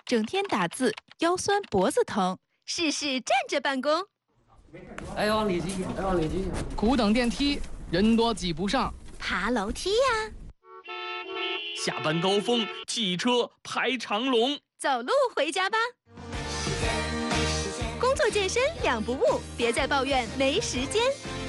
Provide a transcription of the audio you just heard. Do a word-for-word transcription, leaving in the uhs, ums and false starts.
整天打字，腰酸脖子疼，试试站着办公。 哎，往里挤，哎，往里挤。 苦等电梯，人多挤不上。 爬楼梯呀、 下班高峰，汽车排长龙。 走路回家吧。工作健身两不误，别再抱怨没时间。